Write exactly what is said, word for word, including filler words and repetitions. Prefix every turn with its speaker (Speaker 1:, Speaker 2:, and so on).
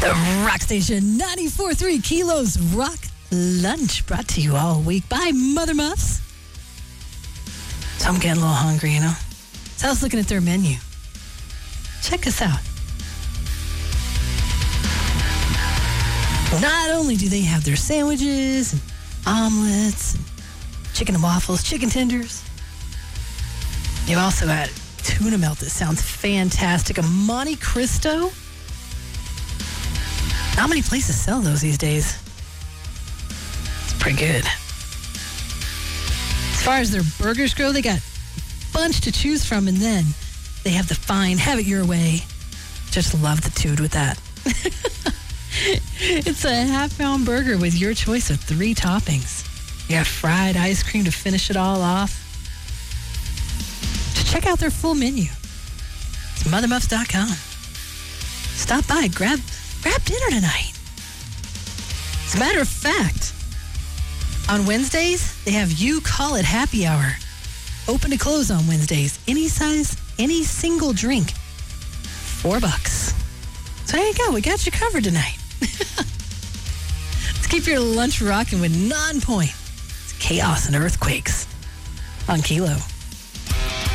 Speaker 1: The Rock Station ninety-four point three Kilos Rock Lunch, brought to you all week by Mother Muffs. So I'm getting a little hungry, you know. So I was looking at their menu. Check us out. Not only do they have their sandwiches and omelets and chicken and waffles, chicken tenders, they've also got tuna melt that sounds fantastic. A Monte Cristo. Not many places sell those these days. It's pretty good. As far as their burgers go, they got a bunch to choose from, and then they have the fine, have it your way. Just love the dude with that. It's a half-pound burger with your choice of three toppings. You got fried ice cream to finish it all off. Just check out their full menu. It's mother muffs dot com. Stop by, grab, grab dinner tonight. As a matter of fact, on Wednesdays, they have You Call It Happy Hour. Open to close on Wednesdays. Any size, any single drink. Four bucks. So there you go. We got you covered tonight. Let's keep your lunch rocking with Non-Point. It's chaos and earthquakes on Kilo.